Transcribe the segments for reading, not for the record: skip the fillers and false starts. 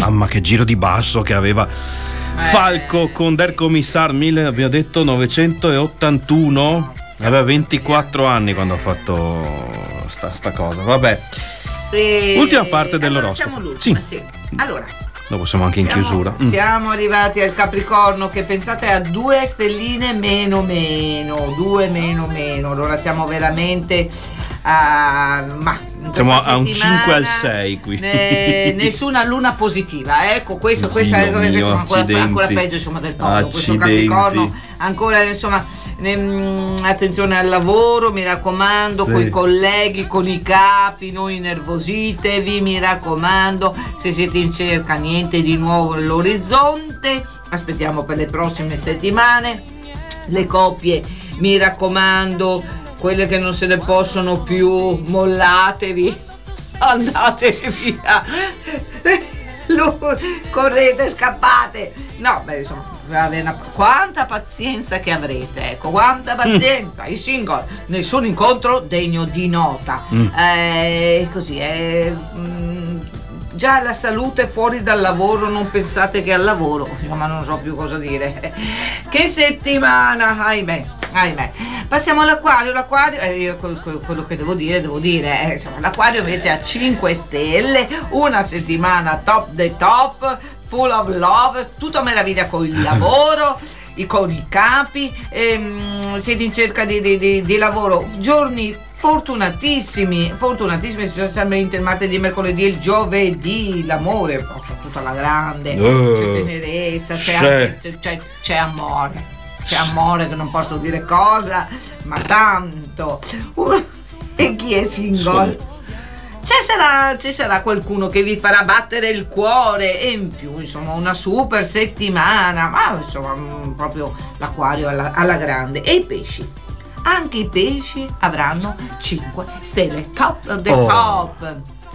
Mamma, che giro di basso che aveva Falco con Der Kommissar, abbiamo detto 1981. Aveva 24 anni quando ha fatto sta cosa. Vabbè. Ultima parte dell'oroscopo. Siamo l'ultima, sì. Allora, dopo siamo anche in chiusura. Siamo arrivati al Capricorno, che pensate a 2 stelline meno. 2 meno. Allora siamo veramente siamo a un 5 al 6 qui. Nessuna luna positiva, ecco, questa è insomma, ancora peggio, insomma, del popolo. Questo Capricorno ancora, insomma, attenzione al lavoro, mi raccomando, con i colleghi, con i capi, non innervositevi, mi raccomando. Se siete in cerca, niente di nuovo all'orizzonte, aspettiamo per le prossime settimane. Le coppie, mi raccomando, quelle che non se ne possono più, mollatevi, andate via, correte, scappate. No, beh, insomma, quanta pazienza che avrete, ecco, quanta pazienza. I single, nessun incontro degno di nota. Così è. Già la salute fuori dal lavoro, non pensate che al lavoro, insomma, non so più cosa dire. Che settimana, ahimè. Passiamo all'Acquario. Io quello che devo dire, insomma, l'Acquario invece ha 5 stelle, una settimana top dei top, full of love, tutto meraviglia con il lavoro, con i capi, siete in cerca di lavoro, giorni fortunatissimi, specialmente il martedì, il mercoledì e il giovedì. L'amore, tutta la grande, c'è tenerezza, c'è amore. C'è amore, che non posso dire cosa, ma tanto. E chi è single? Ci sarà qualcuno che vi farà battere il cuore, e in più, insomma, una super settimana. Ma insomma, proprio l'Acquario alla grande. E i pesci? Anche i pesci avranno 5 stelle, top of the top.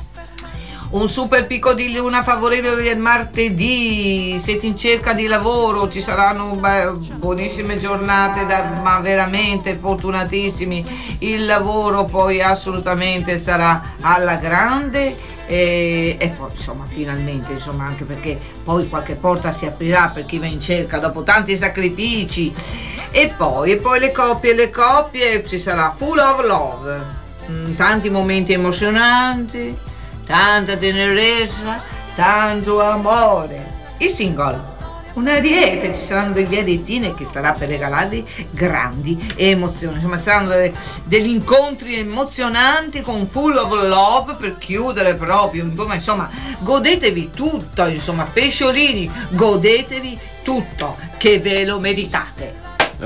Un super picco di luna favorevole il martedì, siete in cerca di lavoro, ci saranno buonissime giornate, ma veramente fortunatissimi. Il lavoro poi assolutamente sarà alla grande, e poi insomma, finalmente, insomma, anche perché poi qualche porta si aprirà per chi va in cerca dopo tanti sacrifici. E poi le coppie, ci sarà full of love, tanti momenti emozionanti, tanta tenerezza, tanto amore. I single, un ariete, ci saranno degli arietine che starà per regalarvi grandi emozioni, insomma saranno degli incontri emozionanti con full of love per chiudere proprio, insomma godetevi tutto, insomma pesciolini, godetevi tutto, che ve lo meritate.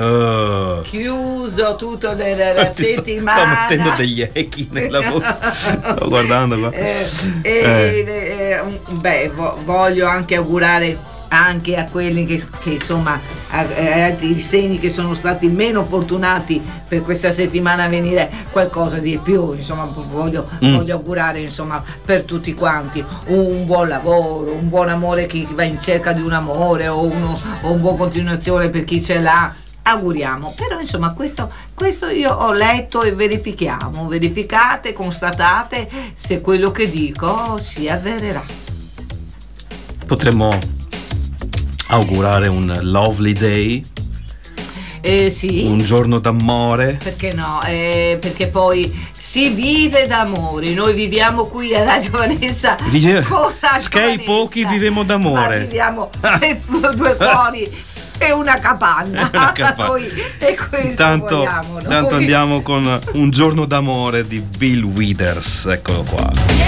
Chiuso tutto la settimana. Sto mettendo degli echi nella voce. Sto guardando qua. Voglio anche augurare anche a quelli che insomma, i segni che sono stati meno fortunati per questa settimana, a venire qualcosa di più, insomma voglio augurare, insomma, per tutti quanti un buon lavoro, un buon amore, chi va in cerca di un amore, o un buon continuazione per chi ce l'ha. Auguriamo, però insomma questo io ho letto, e verificate, constatate se quello che dico si avvererà. Potremmo augurare un lovely day, sì, un giorno d'amore, perché no, perché poi si vive d'amore, noi viviamo qui a Radio Vanessa con Sky pochi vivemo d'amore, viviamo due cuori e una capanna. E questo tanto vogliamo, andiamo con un giorno d'amore di Bill Withers, eccolo qua.